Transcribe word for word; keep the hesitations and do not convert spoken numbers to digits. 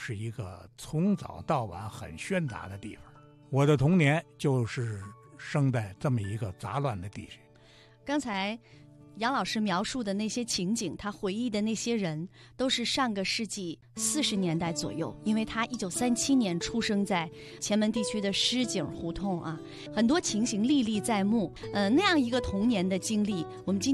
是一个从早到晚很喧杂的地方。我的童年就是生在这么一个杂乱的地区。 刚才杨老师描述的那些情景，他回忆的那些人，都是上个世纪四十年代左右，因为他一九三七年出生在前门地区的狮井胡同啊，很多情形历历在目。呃，那样一个童年的经历，我们今